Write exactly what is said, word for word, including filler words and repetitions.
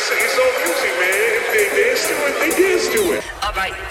it's, it's all music, man. If they dance to it, they dance to it. All right.